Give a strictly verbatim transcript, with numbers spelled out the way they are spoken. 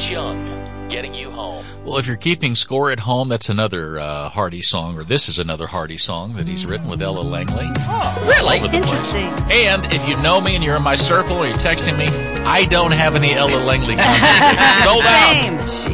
Young, getting you home. Well, if you're keeping score at home, that's another uh, Hardy song, or this is another Hardy song that he's written with Ella Langley. Oh, really? Interesting. And if you know me and you're in my circle or you're texting me, I don't have any Ella Langley concerts. Sold out. Same.